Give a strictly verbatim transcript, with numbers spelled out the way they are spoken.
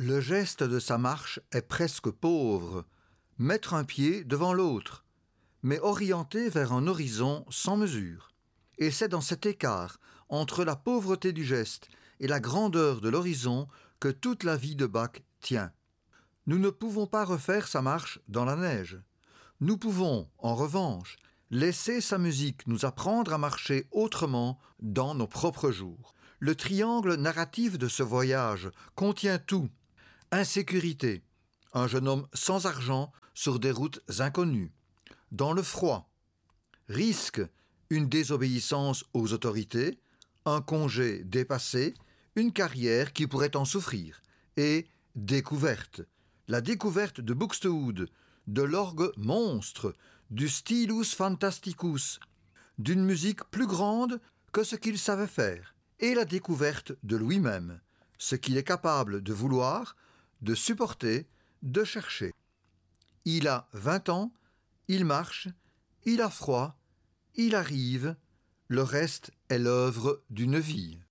Le geste de sa marche est presque pauvre, mettre un pied devant l'autre, mais orienté vers un horizon sans mesure. Et c'est dans cet écart entre la pauvreté du geste et la grandeur de l'horizon que toute la vie de Bach tient. Nous ne pouvons pas refaire sa marche dans la neige. Nous pouvons, en revanche, laisser sa musique nous apprendre à marcher autrement dans nos propres jours. Le triangle narratif de ce voyage contient tout. Insécurité, un jeune homme sans argent sur des routes inconnues. Dans le froid, risque, une désobéissance aux autorités, un congé dépassé, une carrière qui pourrait en souffrir. Et découverte, la découverte de Buxtehude, de l'orgue monstre, du stylus fantasticus, d'une musique plus grande que ce qu'il savait faire, et la découverte de lui-même, ce qu'il est capable de vouloir, de supporter, de chercher. Il a vingt ans, il marche, il a froid, il arrive, le reste est l'œuvre d'une vie.